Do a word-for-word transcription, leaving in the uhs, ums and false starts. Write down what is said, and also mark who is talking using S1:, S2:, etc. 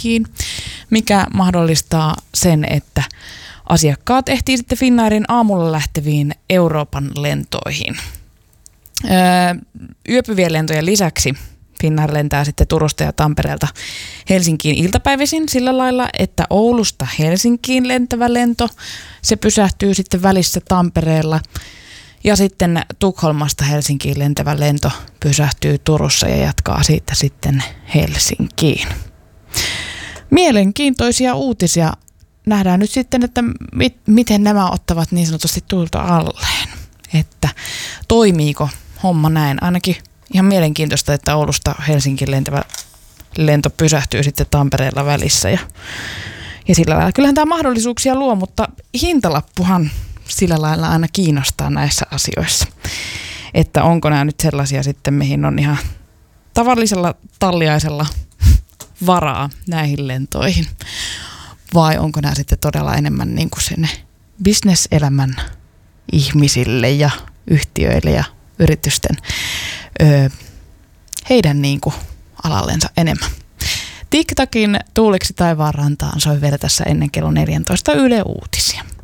S1: Helsinkiin, mikä mahdollistaa sen, että asiakkaat ehtii sitten Finnairin aamulla lähteviin Euroopan lentoihin. Öö, yöpyvien lentojen lisäksi Finnair lentää sitten Turusta ja Tampereelta Helsinkiin iltapäivisin sillä lailla, että Oulusta Helsinkiin lentävä lento, se pysähtyy sitten välissä Tampereella ja sitten Tukholmasta Helsinkiin lentävä lento pysähtyy Turussa ja jatkaa siitä sitten Helsinkiin. Mielenkiintoisia uutisia. Nähdään nyt sitten, että mit, miten nämä ottavat niin sanotusti tuulta alleen, että toimiiko homma näin. Ainakin ihan mielenkiintoista, että Oulusta Helsinkiin lentävä lento pysähtyy sitten Tampereella välissä. Ja, ja sillä lailla, kyllähän tämä mahdollisuuksia luo, mutta hintalappuhan sillä lailla aina kiinnostaa näissä asioissa. Että onko nämä nyt sellaisia sitten, mihin on ihan tavallisella talliaisella varaa näihin lentoihin. Vai onko nämä sitten todella enemmän niin kuin sen bisneselämän ihmisille ja yhtiöille ja yritysten öö, heidän niin kuin alallensa enemmän. TikTokin Tuuliksi taivaan rantaan soi vielä tässä ennen kello neljätoista Yle Uutisia.